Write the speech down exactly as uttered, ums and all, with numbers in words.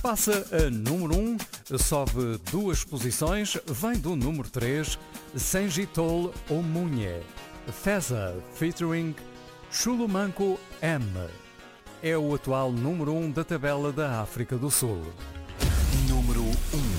Passa a número um, sobe duas posições, vem do número três, Sengitol Omunye, Feza featuring Chulumanco M. É o atual número um da tabela da África do Sul. Número um.